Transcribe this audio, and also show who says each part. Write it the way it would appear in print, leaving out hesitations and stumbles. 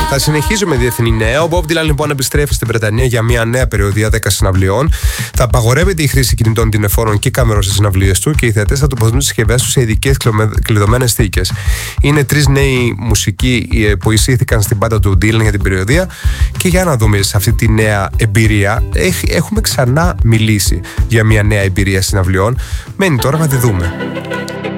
Speaker 1: Θα συνεχίζουμε διεθνή νέα. Ο Bob Dylan λοιπόν επιστρέφει στην Βρετανία για μια νέα περιοδία 10 συναυλιών. Θα απαγορεύεται η χρήση κινητών τηλεφώνων και κάμερων στις συναυλίες του και οι θεατές θα τοποθετούν τις συσκευές τους σε ειδικές κλειδωμένες θήκες. Είναι 3 νέοι μουσικοί που εισήχθηκαν στην πάντα του Dylan για την περιοδία και για να δούμε σε αυτή τη νέα εμπειρία. Έχουμε ξανά μιλήσει για μια νέα εμπειρία συναυλιών. Μένει τώρα να τη δούμε.